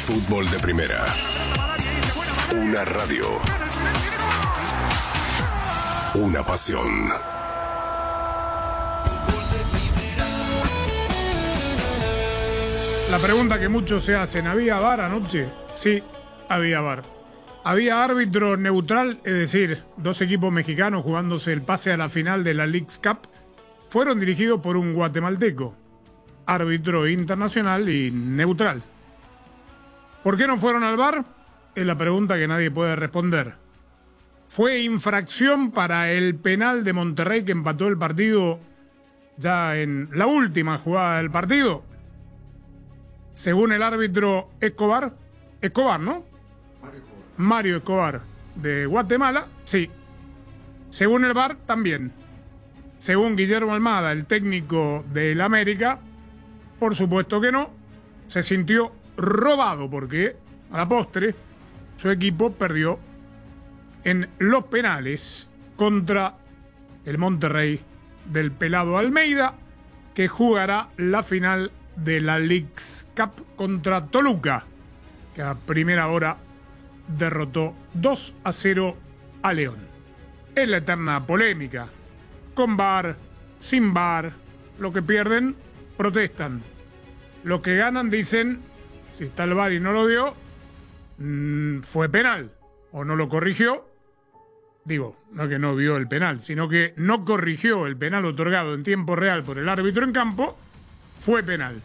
Fútbol de Primera. Una radio. Una pasión. La pregunta que muchos se hacen, ¿había VAR anoche? Sí, había VAR. Había árbitro neutral, es decir, dos equipos mexicanos jugándose el pase a la final de la Leagues Cup fueron dirigidos por un guatemalteco, árbitro internacional y neutral. ¿Por qué no fueron al VAR? Es la pregunta que nadie puede responder. ¿Fue infracción para el penal de Monterrey que empató el partido ya en la última jugada del partido? Según el árbitro Escobar, ¿no? Mario Escobar, de Guatemala, sí. Según el VAR, también. Según Guillermo Almada, el técnico del América, por supuesto que no. Se sintió robado porque, a la postre, su equipo perdió en los penales contra el Monterrey del pelado Almeida, que jugará la final de la Leagues Cup contra Toluca, que a primera hora derrotó 2-0 a León. Es la eterna polémica. Con VAR, sin VAR, lo que pierden, protestan. Los que ganan dicen, si está el VAR y no lo vio, fue penal, o no lo corrigió. Digo, no que no vio el penal, sino que no corrigió el penal otorgado en tiempo real por el árbitro en campo, fue penal.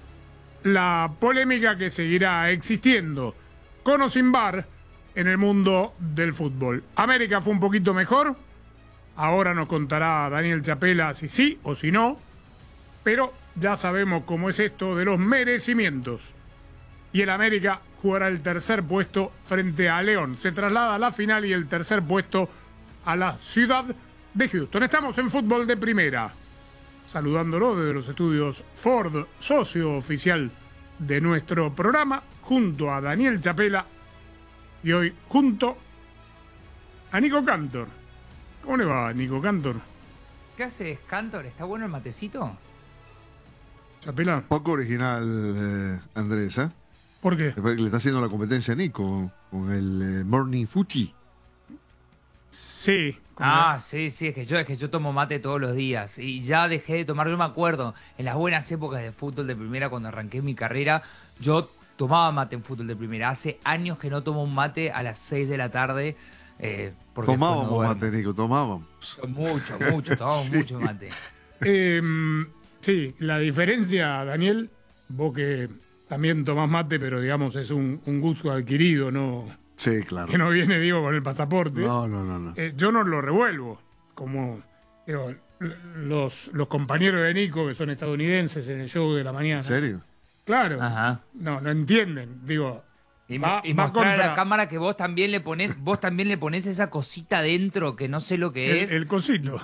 La polémica que seguirá existiendo, con o sin VAR, en el mundo del fútbol. América fue un poquito mejor, ahora nos contará Daniel Chapela si sí o si no, pero ya sabemos cómo es esto de los merecimientos. Y el América jugará el tercer puesto frente a León. Se traslada a la final y el tercer puesto a la ciudad de Houston. Estamos en Fútbol de Primera, saludándolo desde los estudios Ford, socio oficial de nuestro programa, junto a Daniel Chapela y hoy junto a Nico Cantor. ¿Cómo le va, Nico Cantor? ¿Qué haces, Cantor? ¿Está bueno el matecito? Chapela. Poco original, Andrés, ¿eh? ¿Por qué? Le está haciendo la competencia a Nico con el Morning Fuji. Sí. Sí, es que yo tomo mate todos los días y ya dejé de tomar. Yo me acuerdo, en las buenas épocas de fútbol de primera, cuando arranqué mi carrera, yo tomaba mate en fútbol de primera. Hace años que no tomo un mate a las 6 de la tarde. Tomábamos mate, Nico, tomábamos. Tomábamos Sí. mucho mate. Sí, la diferencia, Daniel, vos que también tomás mate, pero digamos es un gusto adquirido, ¿no? Sí, claro. Que no viene, digo, con el pasaporte. No. Yo no lo revuelvo, como digo, los compañeros de Nico, que son estadounidenses en el show de la mañana. ¿En serio? Claro. Ajá. No entienden, digo. Y va mostrar a contra la cámara que vos también le pones esa cosita adentro que no sé lo que es. el cosito.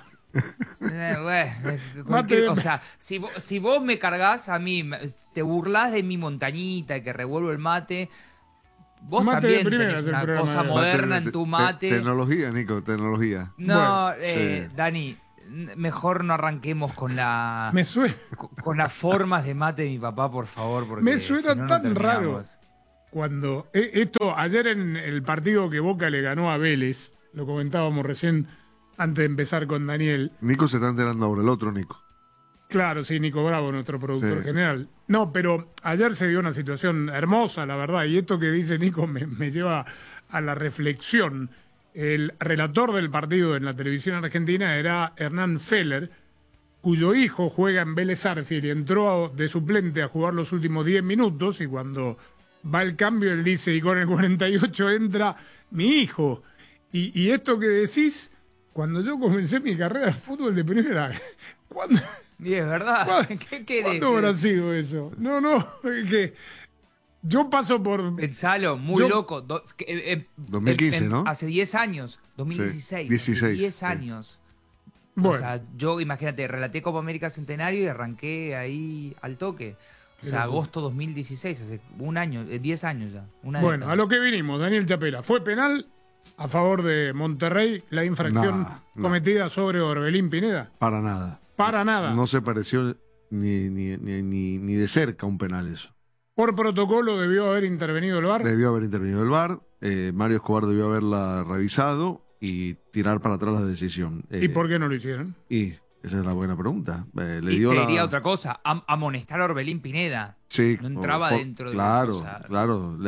O sea, si vos me cargas a mí, te burlás de mi montañita que revuelvo el mate. Vos Mate también de primera tenés es el una programa cosa de- moderna en tu mate. Tecnología, Nico, tecnología. No, Bueno, sí. Dani, mejor no arranquemos con Me suena, con las formas de mate de mi papá, por favor. Porque me suena si no, no tan terminamos. raro cuando esto ayer en el partido que Boca le ganó a Vélez, lo comentábamos recién antes de empezar con Daniel. Nico se está enterando ahora, el otro Nico. Claro, sí, Nico Bravo, nuestro productor Sí. general. No, pero ayer se dio una situación hermosa, la verdad, y esto que dice Nico me lleva a la reflexión. El relator del partido en la televisión argentina era Hernán Feller, cuyo hijo juega en Vélez Sarsfield y entró de suplente a jugar los últimos 10 minutos, y cuando va el cambio él dice, y con el 48 entra mi hijo. Y esto que decís, cuando yo comencé mi carrera de fútbol de primera, ¿cuándo? Y es verdad. ¿Cuándo- ¿Qué querés? ¿Cuándo habrá sido eso? No, es que yo paso por... Pensalo, muy Yo- loco. 2015, ¿no? Hace 10 años, 2016. Sí, 16, 10 sí. años. Bueno, O sea, yo, imagínate, relaté Copa América Centenario y arranqué ahí al toque. O sea, Pero- agosto 2016, hace un año, 10 años ya. bueno, a lo que vinimos, Daniel Chapela. ¿Fue penal a favor de Monterrey la infracción No. cometida sobre Orbelín Pineda? Para nada. Para nada. No se pareció ni de cerca un penal eso. Por protocolo debió haber intervenido el VAR. Debió haber intervenido el VAR, Mario Escobar debió haberla revisado y tirar para atrás la decisión. ¿Y por qué no lo hicieron? Y esa es la buena pregunta. Le Y dio te diría otra cosa, amonestar a Orbelín Pineda. Sí, no entraba dentro de claro, la cosa. claro,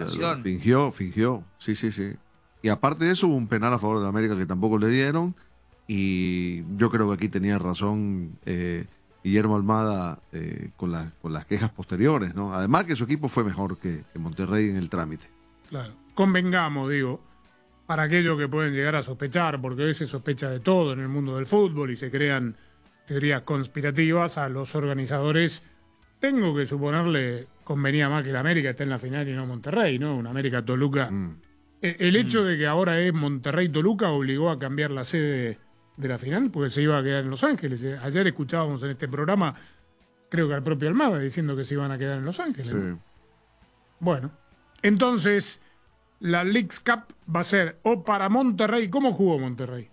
fingió, sí. Y aparte de eso hubo un penal a favor de América que tampoco le dieron, y yo creo que aquí tenía razón Guillermo Almada con las quejas posteriores, ¿no? Además que su equipo fue mejor que Monterrey en el trámite. Claro, convengamos, digo, para aquellos que pueden llegar a sospechar, porque hoy se sospecha de todo en el mundo del fútbol y se crean teorías conspirativas, a los organizadores tengo que suponerle convenía más que la América esté en la final y no Monterrey, ¿no? Una América-Toluca. El hecho de que ahora es Monterrey-Toluca obligó a cambiar la sede de la final, porque se iba a quedar en Los Ángeles. Ayer escuchábamos en este programa, creo que al propio Almada, diciendo que se iban a quedar en Los Ángeles, ¿no? Sí. Bueno, entonces la Leagues Cup va a ser o para Monterrey. ¿Cómo jugó Monterrey?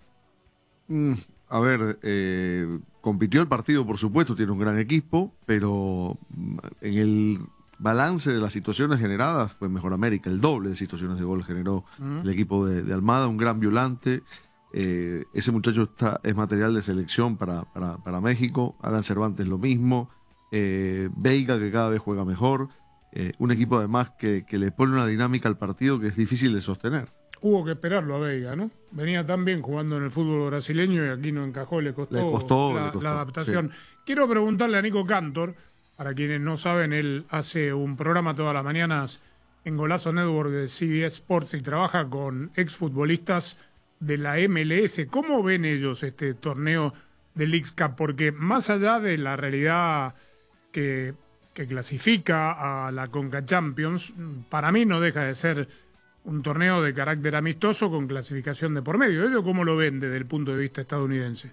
A ver, compitió el partido, por supuesto, tiene un gran equipo, pero en el balance de las situaciones generadas fue mejor América. El doble de situaciones de gol generó el equipo de Almada, un gran violante. Ese muchacho es material de selección para México. Alan Cervantes lo mismo. Veiga, que cada vez juega mejor. Un equipo además que le pone una dinámica al partido que es difícil de sostener. Hubo que esperarlo a Veiga, ¿no? Venía tan bien jugando en el fútbol brasileño y aquí no encajó, le costó la adaptación. Sí. Quiero preguntarle a Nico Cantor, para quienes no saben, él hace un programa todas las mañanas en Golazo Network de CBS Sports y trabaja con exfutbolistas de la MLS. ¿Cómo ven ellos este torneo de Leagues Cup? Porque más allá de la realidad que clasifica a la Conca Champions, para mí no deja de ser un torneo de carácter amistoso con clasificación de por medio. ¿Ellos cómo lo ven desde el punto de vista estadounidense?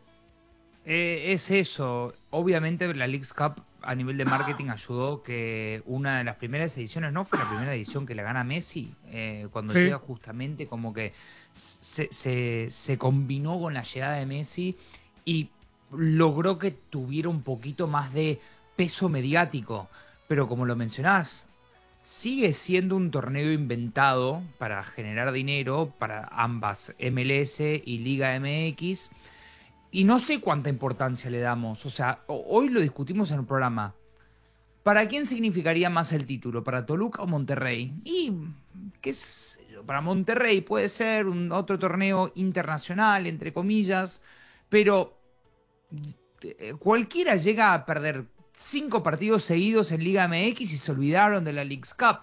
Es eso. Obviamente la Leagues Cup a nivel de marketing ayudó que una de las primeras ediciones, ¿no? Fue la primera edición que le gana Messi, cuando llega justamente como que se combinó con la llegada de Messi y logró que tuviera un poquito más de peso mediático. Pero como lo mencionás, sigue siendo un torneo inventado para generar dinero para ambas, MLS y Liga MX, y no sé cuánta importancia le damos. O sea, hoy lo discutimos en el programa. ¿Para quién significaría más el título? ¿Para Toluca o Monterrey? Y, qué sé yo, para Monterrey puede ser otro torneo internacional, entre comillas, pero cualquiera llega a perder 5 partidos seguidos en Liga MX y se olvidaron de la Leagues Cup.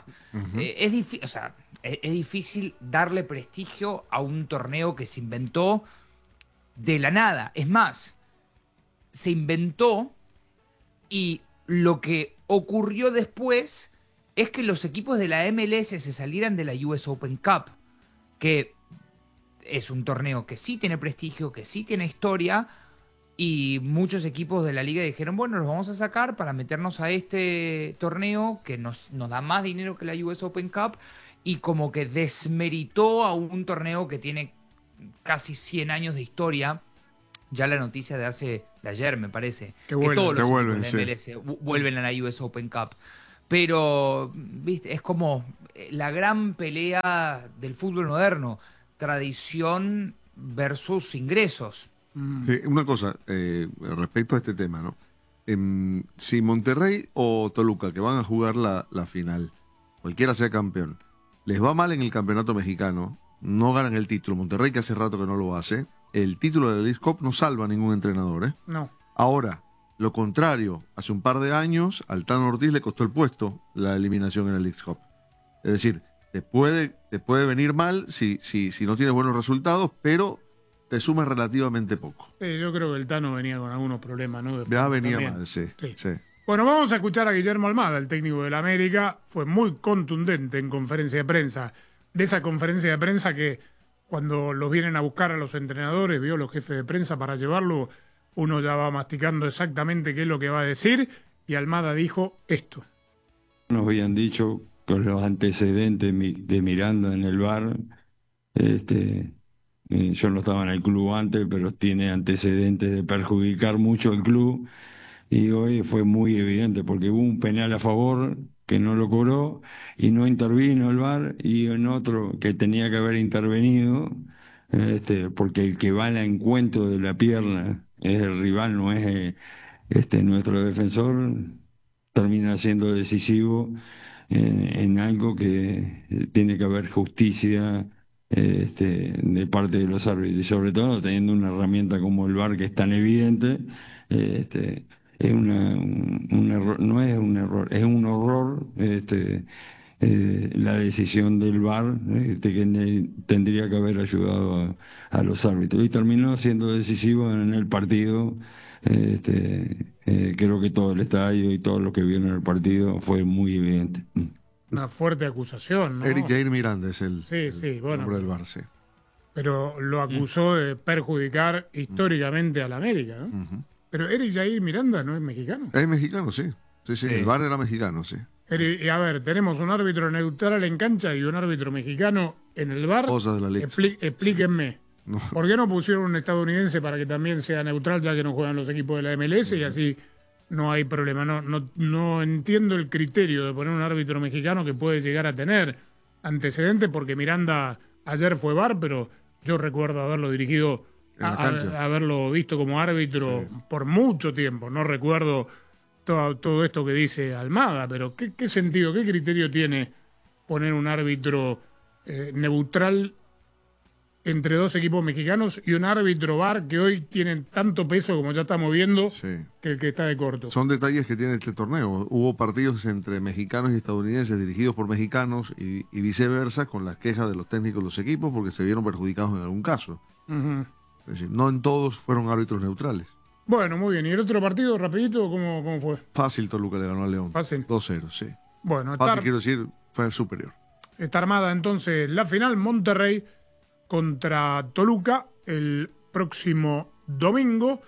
Es difícil darle prestigio a un torneo que se inventó de la nada. Es más, se inventó y lo que ocurrió después es que los equipos de la MLS se salieran de la US Open Cup, que es un torneo que sí tiene prestigio, que sí tiene historia. Y muchos equipos de la liga dijeron, bueno, los vamos a sacar para meternos a este torneo que nos da más dinero que la US Open Cup, y como que desmeritó a un torneo que tiene casi 100 años de historia. Ya la noticia de ayer, me parece, que todos los equipos de la MLS vuelven a la US Open Cup. Pero, viste, es como la gran pelea del fútbol moderno, tradición versus ingresos. Sí, una cosa respecto a este tema, ¿no? Si Monterrey o Toluca, que van a jugar la final, cualquiera sea campeón, les va mal en el campeonato mexicano, no ganan el título, Monterrey, que hace rato que no lo hace, el título de la Leagues Cup no salva a ningún entrenador, ¿eh? No. Ahora, lo contrario, hace un par de años al Tano Ortiz le costó el puesto la eliminación en la Leagues Cup. Es decir, te puede venir mal si no tienes buenos resultados, pero te suma relativamente poco. Yo creo que el Tano venía con algunos problemas, ¿no? Ya venía mal, sí. Bueno, vamos a escuchar a Guillermo Almada, el técnico del América. Fue muy contundente en conferencia de prensa. De esa conferencia de prensa que cuando los vienen a buscar a los entrenadores, vio los jefes de prensa para llevarlo, uno ya va masticando exactamente qué es lo que va a decir, y Almada dijo esto. Nos habían dicho con los antecedentes de Miranda en el VAR, yo no estaba en el club antes, pero tiene antecedentes de perjudicar mucho el club, y hoy fue muy evidente porque hubo un penal a favor que no lo cobró y no intervino el VAR, y en otro que tenía que haber intervenido, porque el que va al encuentro de la pierna es el rival, no es nuestro defensor, termina siendo decisivo en algo que tiene que haber justicia de parte de los árbitros, y sobre todo teniendo una herramienta como el VAR que es tan evidente. Es un error, no es un error, es un horror la decisión del VAR, que tendría que haber ayudado a los árbitros, y terminó siendo decisivo en el partido. Creo que todo el estadio y todos los que vieron el partido fue muy evidente. Una fuerte acusación, ¿no? Eric Jair Miranda es el bueno, nombre del VAR, sí. Pero lo acusó de perjudicar históricamente a la América, ¿no? Ujú. Pero Eric Jair Miranda no es mexicano. Es mexicano, sí. Sí, el VAR era mexicano, sí. Y a ver, tenemos un árbitro neutral en cancha y un árbitro mexicano en el VAR. Cosas de la ley. Explíquenme. No. ¿Por qué no pusieron un estadounidense para que también sea neutral, ya que no juegan los equipos de la MLS y así no hay problema? No entiendo el criterio de poner un árbitro mexicano que puede llegar a tener antecedentes, porque Miranda ayer fue VAR, pero yo recuerdo haberlo dirigido, haberlo visto como árbitro por mucho tiempo. No recuerdo todo esto que dice Almada, pero ¿qué sentido, qué criterio tiene poner un árbitro neutral entre dos equipos mexicanos y un árbitro VAR que hoy tienen tanto peso, como ya estamos viendo, que el que está de corto? Son detalles que tiene este torneo. Hubo partidos entre mexicanos y estadounidenses dirigidos por mexicanos y viceversa, con las quejas de los técnicos de los equipos porque se vieron perjudicados en algún caso. Uh-huh. Es decir, no en todos fueron árbitros neutrales. Bueno, muy bien. ¿Y el otro partido, rapidito, cómo fue? Fácil, Toluca le ganó a León. Fácil. 2-0, sí. Bueno, fácil, quiero decir, fue superior. Está armada entonces la final, Monterrey contra Toluca, el próximo domingo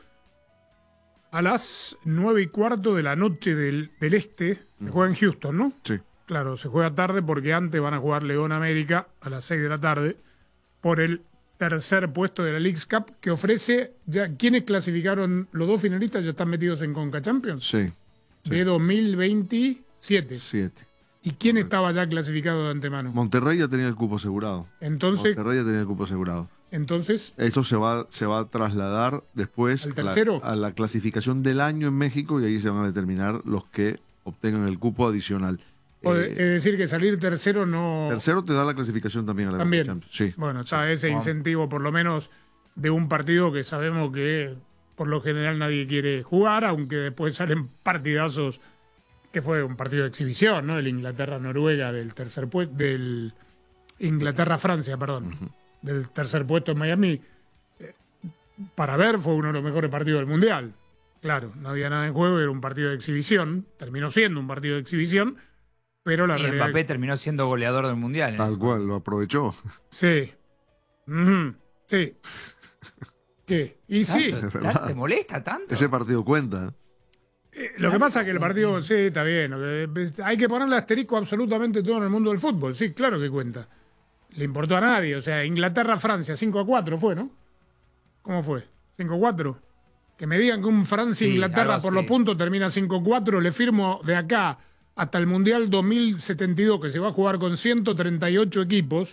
a las 9:15 de la noche del este. Se juega en Houston, ¿no? Sí. Claro, se juega tarde porque antes van a jugar León América a las 6 de la tarde por el tercer puesto de la Leagues Cup, que ofrece ya. ¿Quiénes clasificaron? Los dos finalistas ya están metidos en Conca Champions. Sí. De 2027. 7. ¿Y quién estaba ya clasificado de antemano? Monterrey ya tenía el cupo asegurado. Entonces, Monterrey ya tenía el cupo asegurado. Entonces, esto se va a trasladar después ¿al tercero? a la clasificación del año en México, y ahí se van a determinar los que obtengan el cupo adicional. Es decir, que salir tercero no... Tercero te da la clasificación también a la También. Champions. Sí. Bueno, está ese incentivo, por lo menos, de un partido que sabemos que por lo general nadie quiere jugar, aunque después salen partidazos, que fue un partido de exhibición, ¿no? El Inglaterra-Noruega del Inglaterra-Francia, perdón, del tercer puesto en Miami. Para ver, fue uno de los mejores partidos del Mundial. Claro, no había nada en juego, era un partido de exhibición, terminó siendo un partido de exhibición, pero la realidad... Mbappé terminó siendo goleador del Mundial. Tal cual, lo aprovechó. Sí. Sí. ¿Qué? Y sí. ¿Te molesta tanto? Ese partido cuenta. Lo que pasa es que el partido, sí, está bien. Hay que ponerle asterisco absolutamente todo en el mundo del fútbol. Sí, claro que cuenta. Le importó a nadie. O sea, Inglaterra-Francia, 5-4 fue, ¿no? ¿Cómo fue? ¿5-4? Que me digan que un Francia-Inglaterra por los puntos termina 5-4, le firmo de acá hasta el Mundial 2072, que se va a jugar con 138 equipos,